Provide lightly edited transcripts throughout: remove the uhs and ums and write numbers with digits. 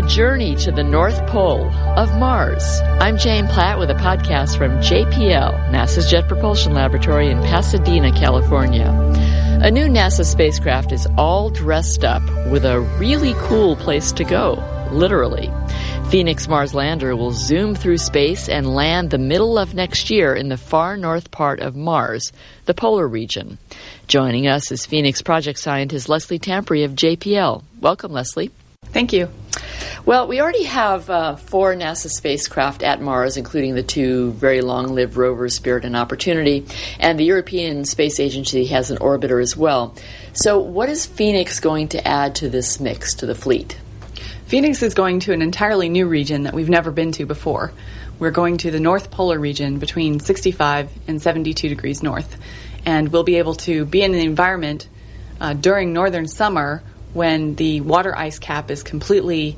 journey to the North Pole of Mars. I'm Jane Platt with a podcast from JPL, NASA's Jet Propulsion Laboratory in Pasadena, California. A new NASA spacecraft is all dressed up with a really cool place to go, literally. Phoenix Mars Lander will zoom through space and land the middle of next year in the far north part of Mars, the polar region. Joining us is Phoenix project scientist Leslie Tampery of JPL. Welcome, Leslie. Thank you. Well, we already have 4 NASA spacecraft at Mars, including the 2 very long-lived rovers, Spirit and Opportunity, and the European Space Agency has an orbiter as well. So what is Phoenix going to add to this mix, to the fleet? Phoenix is going to an entirely new region that we've never been to before. We're going to the North Polar region between 65 and 72 degrees north, and we'll be able to be in an environment during northern summer when the water ice cap is completely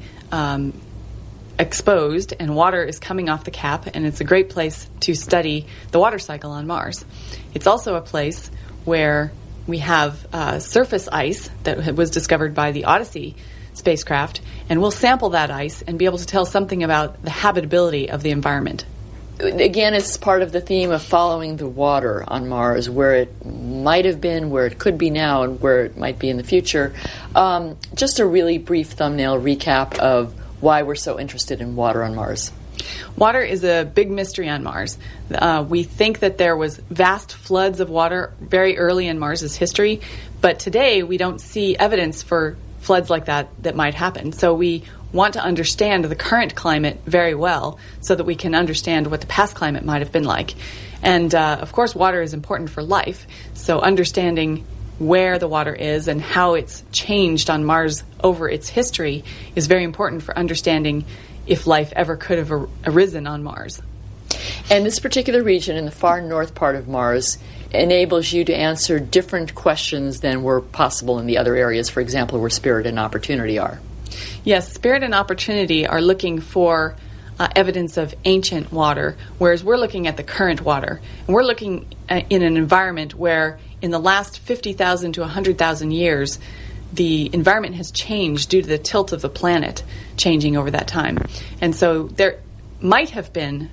exposed and water is coming off the cap, and it's a great place to study the water cycle on Mars. It's also a place where we have surface ice that was discovered by the Odyssey spacecraft, and we'll sample that ice and be able to tell something about the habitability of the environment. Again, it's part of the theme of following the water on Mars, where it might have been, where it could be now, and where it might be in the future. Just a really brief thumbnail recap of why we're so interested in water on Mars. Water is a big mystery on Mars. We think that there was vast floods of water very early in Mars's history, but today we don't see evidence for floods like that might happen. So we want to understand the current climate very well so that we can understand what the past climate might have been like. And of course, water is important for life. So understanding where the water is and how it's changed on Mars over its history is very important for understanding if life ever could have arisen on Mars. And this particular region in the far north part of Mars enables you to answer different questions than were possible in the other areas, for example, where Spirit and Opportunity are. Yes, Spirit and Opportunity are looking for evidence of ancient water, whereas we're looking at the current water. And we're looking in an environment where in the last 50,000 to 100,000 years, the environment has changed due to the tilt of the planet changing over that time. And so there might have been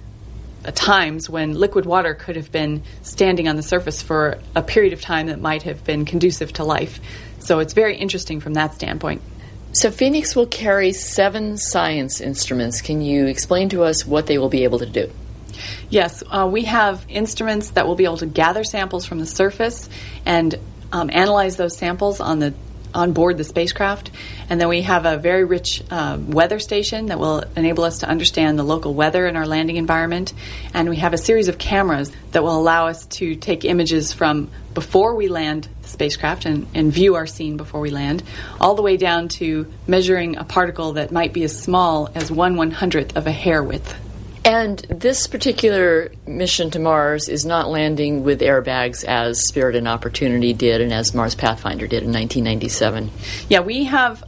times when liquid water could have been standing on the surface for a period of time that might have been conducive to life. So it's very interesting from that standpoint. So Phoenix will carry 7 science instruments. Can you explain to us what they will be able to do? Yes, we have instruments that will be able to gather samples from the surface and analyze those samples on board the spacecraft. And then we have a very rich weather station that will enable us to understand the local weather in our landing environment. And we have a series of cameras that will allow us to take images from before we land the spacecraft and view our scene before we land, all the way down to measuring a particle that might be as small as 1/100th of a hair width. And this particular mission to Mars is not landing with airbags as Spirit and Opportunity did and as Mars Pathfinder did in 1997. Yeah, we have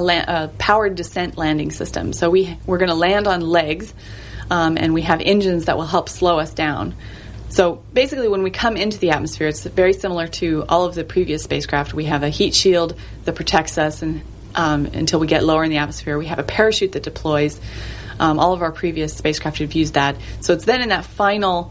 a powered descent landing system. So we're going to land on legs, and we have engines that will help slow us down. So basically when we come into the atmosphere, it's very similar to all of the previous spacecraft. We have a heat shield that protects us until we get lower in the atmosphere. We have a parachute that deploys. All of our previous spacecraft have used that. So it's then in that final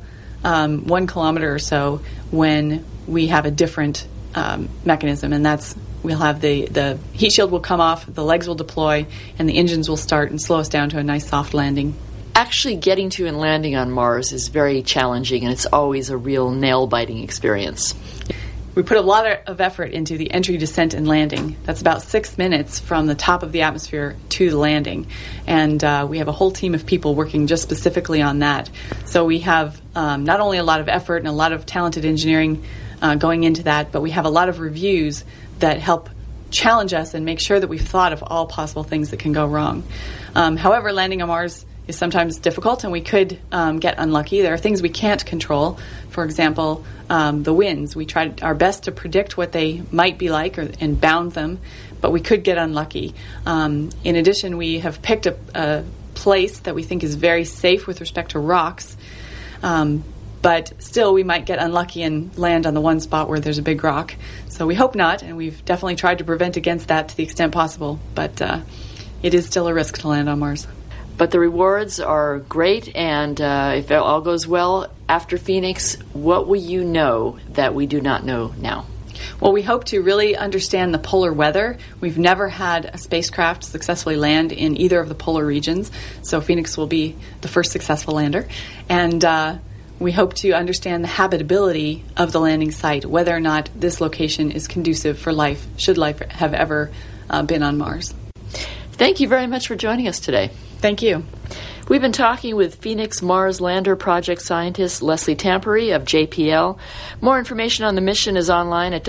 1 kilometer or so when we have a different mechanism, and we'll have the heat shield will come off, the legs will deploy, and the engines will start and slow us down to a nice soft landing. Actually getting to and landing on Mars is very challenging, and it's always a real nail-biting experience. We put a lot of effort into the entry, descent, and landing. That's about 6 minutes from the top of the atmosphere to the landing. And we have a whole team of people working just specifically on that. So we have not only a lot of effort and a lot of talented engineering going into that, but we have a lot of reviews that help challenge us and make sure that we've thought of all possible things that can go wrong. However, landing on Mars is sometimes difficult, and we could get unlucky. There are things we can't control. For example, the winds. We tried our best to predict what they might be like and bound them, but we could get unlucky. In addition, we have picked a place that we think is very safe with respect to rocks, but still we might get unlucky and land on the one spot where there's a big rock. So we hope not, and we've definitely tried to prevent against that to the extent possible. But it is still a risk to land on Mars. But the rewards are great, and if it all goes well after Phoenix, what will you know that we do not know now? Well, we hope to really understand the polar weather. We've never had a spacecraft successfully land in either of the polar regions, so Phoenix will be the first successful lander. And we hope to understand the habitability of the landing site, whether or not this location is conducive for life, should life have ever been on Mars. Thank you very much for joining us today. Thank you. We've been talking with Phoenix Mars Lander Project scientist Leslie Tampery of JPL. More information on the mission is online at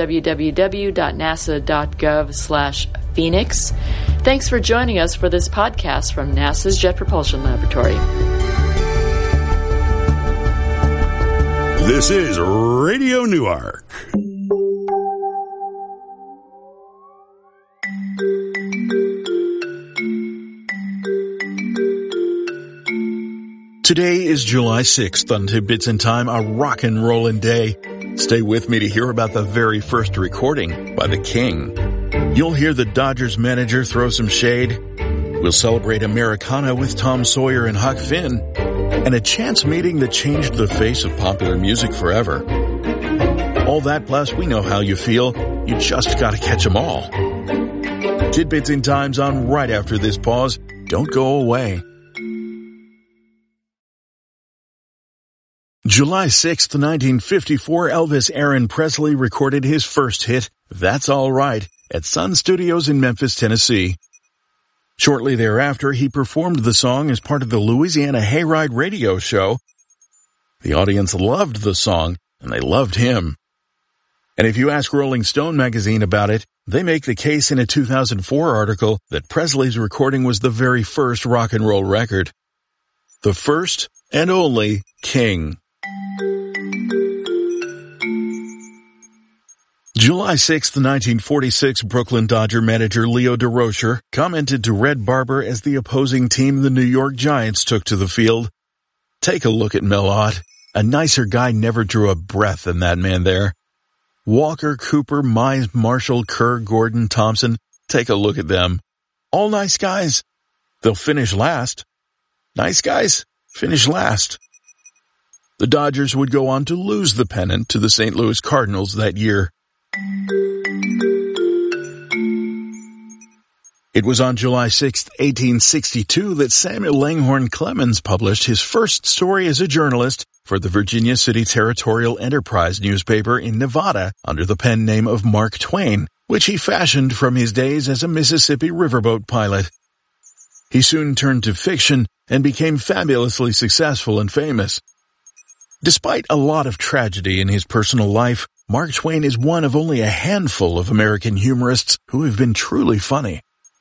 www.nasa.gov/Phoenix. Thanks for joining us for this podcast from NASA's Jet Propulsion Laboratory. This is Radio Newark. Today is July 6th on Tidbits in Time, a rock and rollin' day. Stay with me to hear about the very first recording by the King. You'll hear the Dodgers manager throw some shade. We'll celebrate Americana with Tom Sawyer and Huck Finn. And a chance meeting that changed the face of popular music forever. All that plus we know how you feel. You just gotta catch 'em all. Tidbits in Time's on right after this pause. Don't go away. July 6th, 1954, Elvis Aaron Presley recorded his first hit, That's All Right, at Sun Studios in Memphis, Tennessee. Shortly thereafter, he performed the song as part of the Louisiana Hayride radio show. The audience loved the song, and they loved him. And if you ask Rolling Stone magazine about it, they make the case in a 2004 article that Presley's recording was the very first rock and roll record. The first and only King. July 6, 1946, Brooklyn Dodger manager Leo Durocher commented to Red Barber as the opposing team, the New York Giants, took to the field. Take a look at Mel Ott. A nicer guy never drew a breath than that man there. Walker, Cooper, Mize, Marshall, Kerr, Gordon, Thompson. Take a look at them. All nice guys. They'll finish last. Nice guys finish last. The Dodgers would go on to lose the pennant to the St. Louis Cardinals that year. It was on July 6, 1862 that Samuel Langhorne Clemens published his first story as a journalist for the Virginia City Territorial Enterprise newspaper in Nevada under the pen name of Mark Twain, which he fashioned from his days as a Mississippi riverboat pilot. He soon turned to fiction and became fabulously successful and famous. Despite a lot of tragedy in his personal life, Mark Twain is one of only a handful of American humorists who have been truly funny.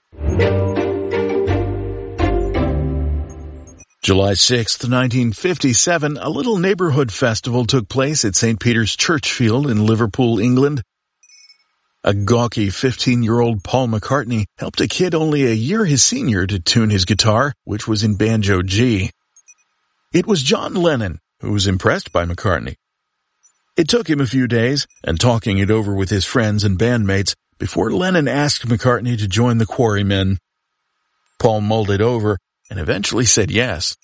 July 6, 1957, a little neighborhood festival took place at St. Peter's Churchfield in Liverpool, England. A gawky 15-year-old Paul McCartney helped a kid only a year his senior to tune his guitar, which was in banjo G. It was John Lennon who was impressed by McCartney. It took him a few days and talking it over with his friends and bandmates before Lennon asked McCartney to join the Quarrymen. Paul mulled it over and eventually said yes.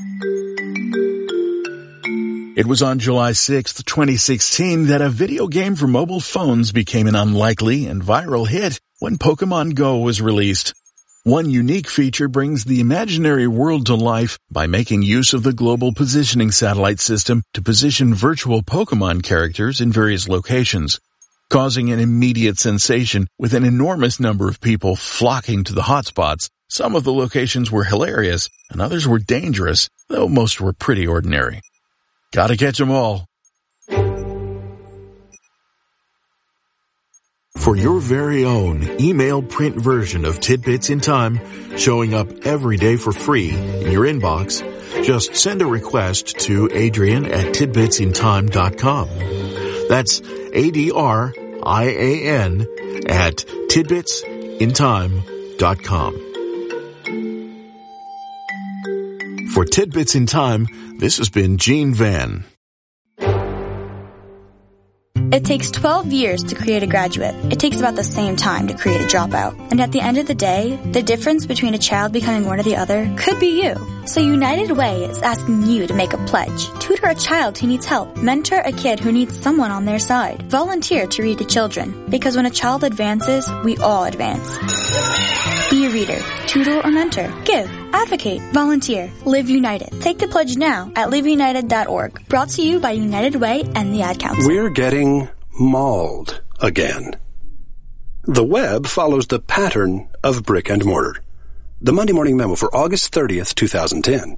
It was on July 6, 2016 that a video game for mobile phones became an unlikely and viral hit when Pokemon Go was released. One unique feature brings the imaginary world to life by making use of the Global Positioning Satellite System to position virtual Pokemon characters in various locations, causing an immediate sensation with an enormous number of people flocking to the hotspots. Some of the locations were hilarious, and others were dangerous, though most were pretty ordinary. Gotta catch 'em all. For your very own email print version of Tidbits in Time, showing up every day for free in your inbox, just send a request to Adrian@tidbitsintime.com. That's ADRIAN at tidbitsintime.com. For Tidbits in Time, this has been Gene Van. At takes 12 years to create a graduate. It takes about the same time to create a dropout. And at the end of the day, the difference between a child becoming one or the other could be you. So United Way is asking you to make a pledge. Tutor a child who needs help. Mentor a kid who needs someone on their side. Volunteer to read to children. Because when a child advances, we all advance. Be a reader, tutor or mentor. Give, advocate, volunteer. Live United. Take the pledge now at liveunited.org. Brought to you by United Way and the Ad Council. We're getting mauled again. The web follows the pattern of brick and mortar. The Monday Morning Memo for August 30th, 2010.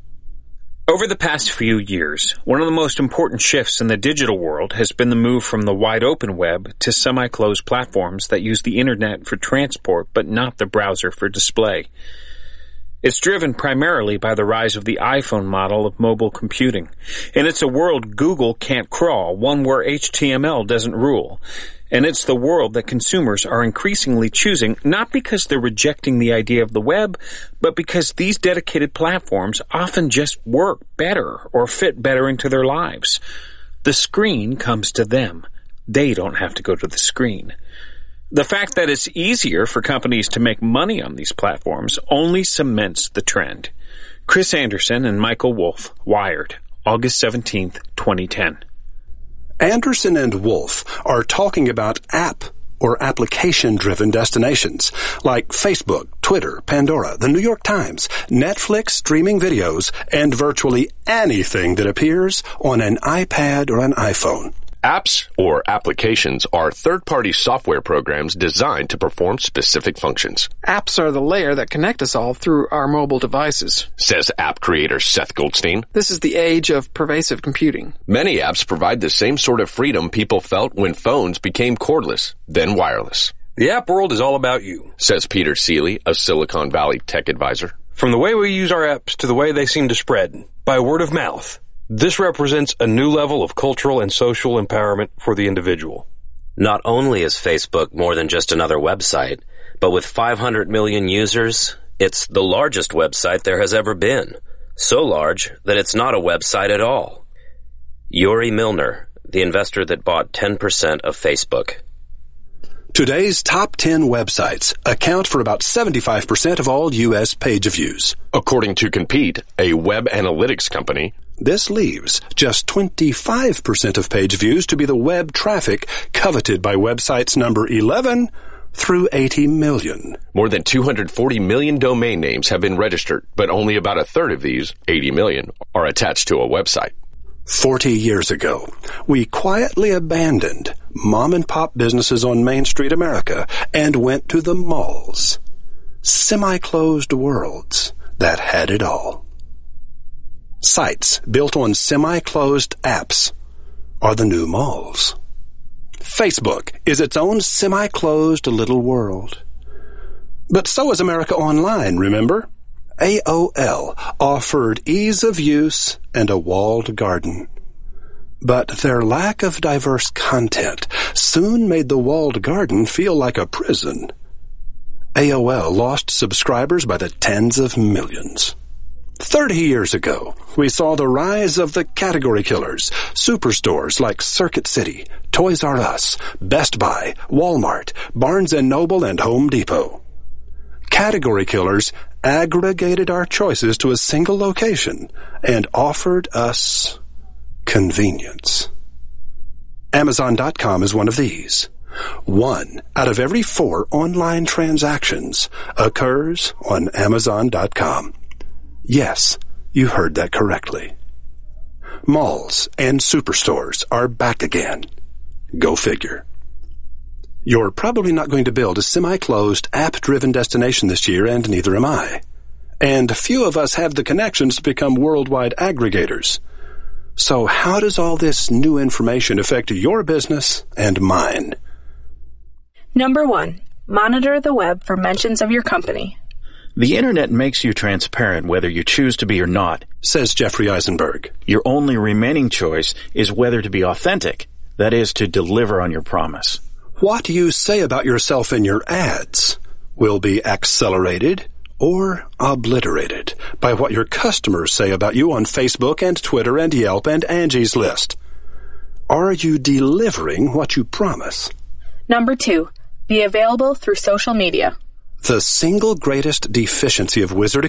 Over the past few years, one of the most important shifts in the digital world has been the move from the wide-open web to semi-closed platforms that use the internet for transport but not the browser for display. It's driven primarily by the rise of the iPhone model of mobile computing, and it's a world Google can't crawl, one where HTML doesn't rule. And it's the world that consumers are increasingly choosing, not because they're rejecting the idea of the web, but because these dedicated platforms often just work better or fit better into their lives. The screen comes to them. They don't have to go to the screen. The fact that it's easier for companies to make money on these platforms only cements the trend. Chris Anderson and Michael Wolff, Wired, August 17th, 2010. Anderson and Wolff are talking about app or application-driven destinations like Facebook, Twitter, Pandora, the New York Times, Netflix streaming videos, and virtually anything that appears on an iPad or an iPhone. Apps or applications are third-party software programs designed to perform specific functions. Apps are the layer that connect us all through our mobile devices, says app creator Seth Goldstein. This is the age of pervasive computing. Many apps provide the same sort of freedom people felt when phones became cordless, then wireless. The app world is all about you, says Peter Seeley, a Silicon Valley tech advisor. From the way we use our apps to the way they seem to spread, by word of mouth. This represents a new level of cultural and social empowerment for the individual. Not only is Facebook more than just another website, but with 500 million users, it's the largest website there has ever been. So large that it's not a website at all. Yuri Milner, the investor that bought 10% of Facebook. Today's top 10 websites account for about 75% of all U.S. page views. According to Compete, a web analytics company, this leaves just 25% of page views to be the web traffic coveted by websites number 11 through 80 million. More than 240 million domain names have been registered, but only about a third of these, 80 million, are attached to a website. 40 years ago, we quietly abandoned mom-and-pop businesses on Main Street America and went to the malls, semi-closed worlds that had it all. Sites built on semi-closed apps are the new malls. Facebook is its own semi-closed little world. But so is America Online, remember? AOL offered ease of use and a walled garden. But their lack of diverse content soon made the walled garden feel like a prison. AOL lost subscribers by the tens of millions. 30 years ago, we saw the rise of the category killers, superstores like Circuit City, Toys R Us, Best Buy, Walmart, Barnes & Noble, and Home Depot. Category killers aggregated our choices to a single location and offered us convenience. Amazon.com is one of these. 1 out of every 4 online transactions occurs on Amazon.com. Yes, you heard that correctly. Malls and superstores are back again. Go figure. You're probably not going to build a semi-closed, app-driven destination this year, and neither am I. And few of us have the connections to become worldwide aggregators. So how does all this new information affect your business and mine? Number 1. Monitor the web for mentions of your company. The internet makes you transparent whether you choose to be or not, says Jeffrey Eisenberg. Your only remaining choice is whether to be authentic, that is, to deliver on your promise. What you say about yourself in your ads will be accelerated or obliterated by what your customers say about you on Facebook and Twitter and Yelp and Angie's List. Are you delivering what you promise? Number 2, be available through social media. The single greatest deficiency of Wizard